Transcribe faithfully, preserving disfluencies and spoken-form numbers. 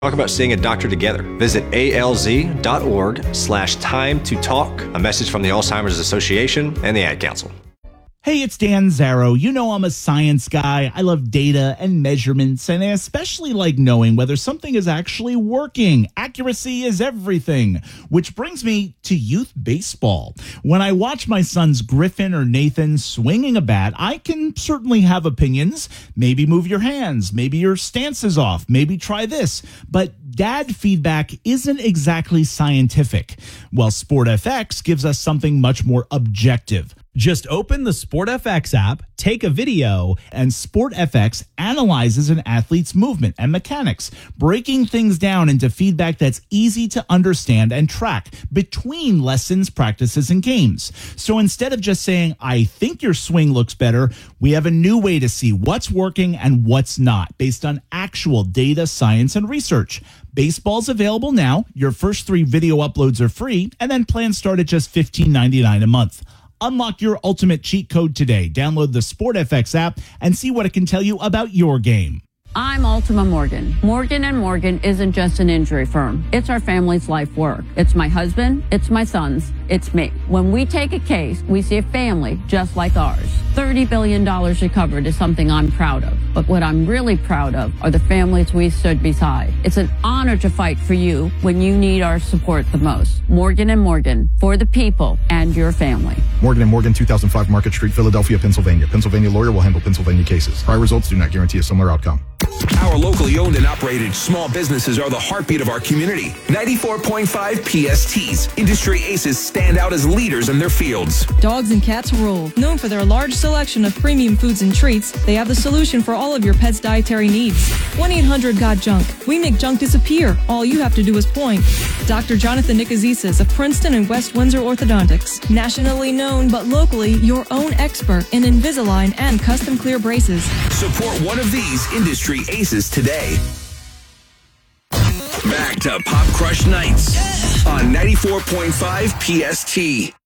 Talk about seeing a doctor together. Visit alz.org slash time to talk. A message from the Alzheimer's Association and the Ad Council. Hey, it's Dan Zarrow. You know I'm a science guy. I love data and measurements, and I especially like knowing whether something is actually working. Accuracy is everything, which brings me to youth baseball. When I watch my sons Griffin or Nathan swinging a bat, I can certainly have opinions. Maybe move your hands. Maybe your stance is off. Maybe try this. But dad feedback isn't exactly scientific. Well, SportFX gives us something much more objective. Just open the SportFX app, take a video, and SportFX analyzes an athlete's movement and mechanics, breaking things down into feedback that's easy to understand and track between lessons, practices, and games. So instead of just saying, I think your swing looks better, we have a new way to see what's working and what's not, based on actual data, science, and research. Baseball's available now. Your first three video uploads are free, and then plans start at just fifteen ninety-nine a month. Unlock your ultimate cheat code today. Download the SportFX app and see what it can tell you about your game. I'm Ultima Morgan. Morgan and Morgan isn't just an injury firm. It's our family's life work. It's my husband, it's my sons, it's me. When we take a case, we see a family just like ours. thirty billion dollars recovered is something I'm proud of. But what I'm really proud of are the families we stood beside. It's an honor to fight for you when you need our support the most. Morgan and Morgan, for the people and your family. Morgan and Morgan, two thousand five Market Street, Philadelphia, Pennsylvania. Pennsylvania lawyer will handle Pennsylvania cases. Prior results do not guarantee a similar outcome. Our locally owned and operated small businesses are the heartbeat of our community. ninety-four point five P S Ts. Industry aces stand out as leaders in their fields. Dogs and Cats Rule. Known for their large selection of premium foods and treats, they have the solution for all of your pet's dietary needs. one eight hundred got junk. We make junk disappear. All you have to do is point. Doctor Jonathan Nicozisas of Princeton and West Windsor Orthodontics. Nationally known, but locally your own expert in Invisalign and custom clear braces. Support one of these industry aces today. Back to Pop Crush Nights on ninety-four point five P S T.